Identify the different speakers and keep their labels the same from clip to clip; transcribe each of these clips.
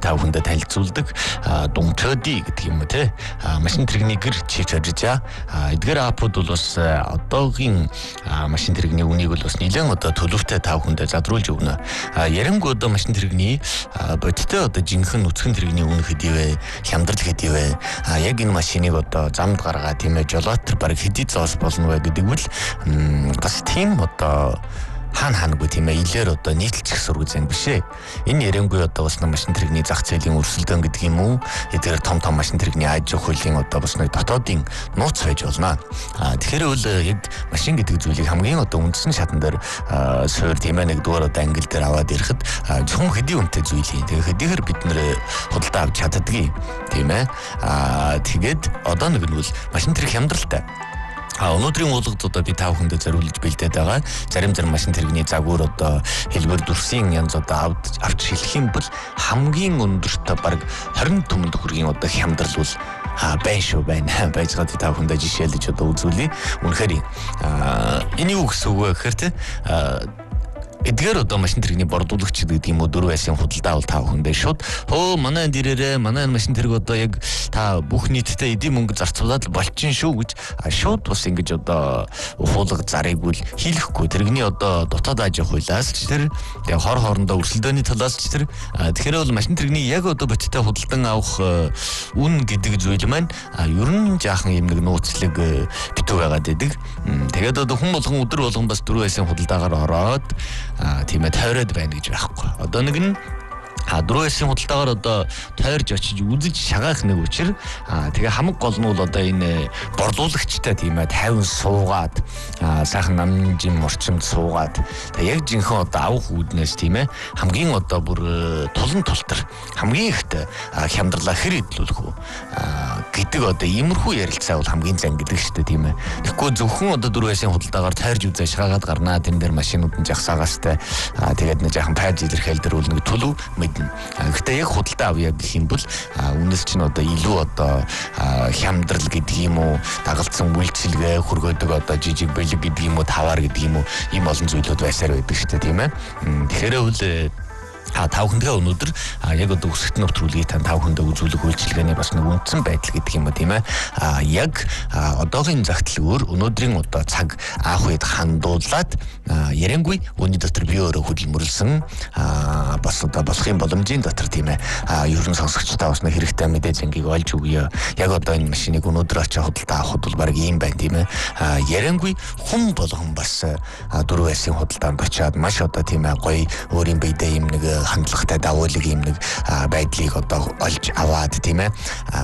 Speaker 1: та бүхэндээ танилцуулдаг Думчоди гэдэг юм те. Машин тэрэгний гэр чийж ажиллаж эдгээр апууд бол бас одоогийн машин тэрэгний үнийг бол бас нэлээд одоо төлөвтэй та бүхэндээ задруулж өгнө. Ярангуй одоо машин тэрэгний бодиттой одоо жинхэнэ нүцгэн тэрэгний үн хэдийвэ, хямдрал хэдийвэ, яг энэ машиныг одоо замд гаргаа тийм ээ жолоотер баг хэдий зоос болно вэ гэдэг бол бас тийм одоо хаанаагүй тийм ээ илээр одоо нийтлчих сургууль зэн биш ээ. Энэ ярангуй одоо бас машин тэрэгний зах зээлийн өрсөлдөөн гэдэг юм уу? Эдгээр том машин тэрэгний аж ахуйн одоо бас нэг дотоодын нууц байж болно. Тэгэхээр бол яг машин гэдэг зүйлийг хамгийн одоо үндсэн шатан дээр суур тийм ээ нэгдүгээр одоо ангил дээр аваад ирэхэд зөвхөн хэдий үнэтэй зүйл юм. Тэгэхээр хэдийгээр бид нэр худалдаа авч чаддгийг тийм ээ. Тэгээд одоо нэг нь бол машин тэрэг хямдралтай. Өнөөдрийн уулзалтуудаа би та бүхэндээ зориулж бэлдээд байгаа. Зарим машин тэрэгний загвар одоо хэлбэр дүрсийн янз одоо авч хэлэх юм бол хамгийн өндөртөө баг 20 түмэн төгрөгийн одоо хямдрал бол байна. Байж байгаа та бүхэндээ жишээлж одоо үзүүлье. Үнэхээр энийг юу гэсэн үг вэ гэхээр те эдгээр одоо машин тэрэгний бордуулагч гэдэг юм уу 4 байсын худалдаа бол та бүхэндээ шууд манай дээрээ манай машин тэрэг одоо яг та бүх нийтдээ эдийн мөнгө зарцуулаад болчин шүү гэж шууд бас ингэж одоо ухуулга зарыг үл хийлэхгүй тэрэгний одоо дутаад аж ахуйлаас ч тэр хор хоорондоо өрсөлдөөний талаас ч тэр тэгэхээр бол машин тэрэгний яг одоо бодиттой худалдан авах үн гэдэг зүйл маань ер нь жаахан юм нэг нууцлаг битүү байгаад идэг. Тэгээд одоо хүн болгон өдөр болгон бас 4 байсын худалдаагаар ороод тийм ээ тойроод байна гэж байхгүй. Одоо нэг нь 4 байсын худалдаагаар одоо тойрж очиж үзэж шагаах нэг учир тэгээ хамаг гол нь бол одоо энэ борлуулагчтай тийм ээ 50 суугаад сайхан намжин орчимд суугаад тэгээ яг жинхэнэ одоо авах үүднээс тийм ээ хамгийн одоо бүр тулан тултар хамгийн ихт хямдралаа хэр идэлүүлэх үү гэдэг одоо иймэрхүү ярилцаа бол хамгийн зан гэдэг шүү дээ тийм ээ. Тэгэхгүй зөвхөн одоо 4 байсын худалдаагаар тойрж үзээ шагаад гарнаа тэн дээр машинууд нь жагсаагастай тэгээд нэг жаахан пайж илэрхийл дээр бол нэг төлөв гэхдээ яг худалдаа авъя гэх юм бол үнэс чинь одоо илүү одоо хямдрал гэдэг юм уу дагалдсан үйлчилгээ хөргөөдөг одоо жижиг бэлэг гэдэг юм уу таваар гэдэг юм уу ийм олон зүйлүүд байсаар байдаг шүү дээ тийм ээ. Тэгэхээр бол та бүхэндээ өнөөдөр яг одоо өсөлт нөтрүүлгийг та бүхэндээ үзүүлэх үйлчилгээний бас нэг үндсэн байдал гэдэг юм ба тийм ээ. Яг одоогийн загтлгөөр өнөөдрийн одоо цаг анх үед хандуулаад ярангуй үүний дотор би өөрөө хөдөлмөрлсөн бас одоо болохын боломжийн дотор тийм ээ. Ерөн сонсогчдаа бас нэг хэрэгтэй мэдээ зэнгийг олж өгье. Яг одоо энэ машиныг өнөөдөр очиж худалдаа авах бол баг ийм байна тийм ээ. Ярангуй хүн болгон бас 4 байсын худалдаанд очиад маш одоо тийм ээ гоё өөрийн биедээ юм нэг хандлагатай давуулаг юм нэг байдлыг одоо олж аваад тийм ээ.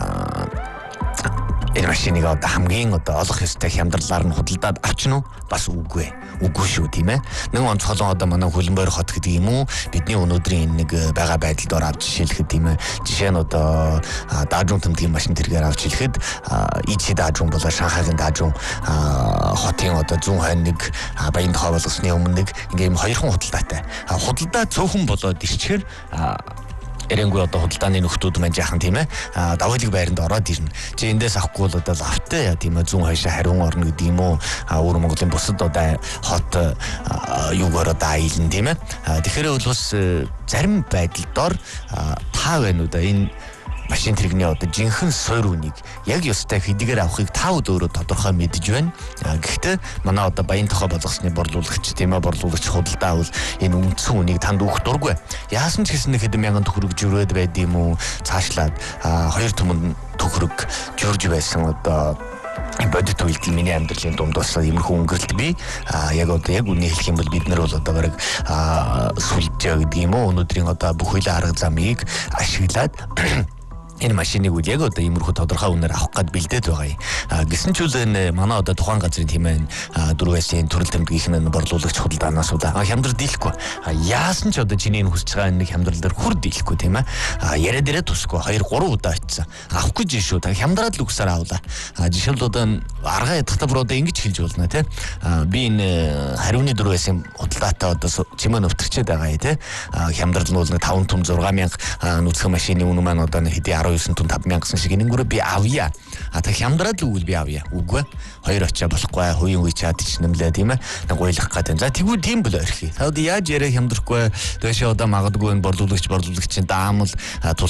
Speaker 1: Энэ машиныг одоо хамгийн одоо олох ёстой хямдралаар нь худалдаад авчна уу? Бас үгүй шүү тийм ээ. Нэг онцгойлон одоо манай хөлбөмбөр хот гэдэг юм уу? Бидний өнөөдрийн нэг байгаа байдалд ор авч жишээлхэд тийм ээ. Жишээ нь одоо даажун тэмдгийн машин тэргээр авч хэлэхэд ичи даажун болоо Шанхайгийн даажун хотын одоо зүүн хойно нэг баян тохоо болгосны өмнө нэг ингээм хоёрхан худалдаатай. Худалдаа цөөхөн болоод ирчихээр эрэнгүү одоо худалдааны нөхдүүд маань жаахан тийм ээ давуулаг байранд ороод ирнэ. Чи эндээс авахгүй бол одоо лавтай тийм ээ зүүн хойшоо хариун орно гэдэг юм уу? Өөр Монголын бусад одоо хот юугаар одоо аялна тийм ээ. Тэгэхээр бол бас зарим байдалдор та байна уу да энэ машин тэрэгний одоо жинхэнэ суур үнийг яг ёстой хэдийгээр авахыг та өөрөө тодорхой мэдж байна. Гэхдээ манай одоо баян тохоо болгосны борлуулагч тийм ээ борлуулагч худалдаа бол энэ үндсэн үнийг танд өгөх дургүй. Яасан ч гэсэн хэдэн мянган төгрөг журээд байд юм уу? Цаашлаад 2 түмэн төгрөг журж байсан одоо бодит үйлдэл миний амьдралын дунд бас иймэрхүү өнгөрөлт би яг одоо яг үнийг хэлэх юм бол бид нар бол одоо бараг сүлжээ гэдэг юм уу? Өнөөдрийн одоо бүх үйл арга замыг ашиглаад энэ машиныг үл яг одоо иймэрхүү тодорхой үнээр авах гээд бэлдээд байгаа юм. Гэсэн ч үл энэ манай одоо тухайн газрын тийм ээ 4 байсын төрөл тэмдгийнх нь борлуулагч худалдаанаас удаа хямдрал дийлэхгүй. Яасан ч одоо чиний хүсэж байгаа нэг хямдрал дээр хүр дийлэхгүй тийм ээ. Яриа дээрээ тусгүй 2 3 удаа очсон. Авах гэж шүү. Та хямдраад л үгсээр авлаа. Жишээл одоо аргаа ядахтаа бүр одоо ингэж хэлж болно тийм. Би энэ хариуны 4 байсын худалдаатай одоо чимээ өвтөрчээд байгаа юм тийм. Хямдрал нь бол 5 түм 6000 нүцгэн машины үнэ маань одоо хэдий 19 түн 5000 шиг энэнгүүрээ би авъя. Та хямдраад л үгүй би авъя. Үгүй. 2 очоо болохгүй. Хувийн үе чад ичнэмлээ тийм ээ. Нэг гойлох гэдэг. За тэгвэл тийм бол орхи. Та яаж яриа хямдрахгүй. Тэгээш одоо магадгүй энэ борлуулагч даамал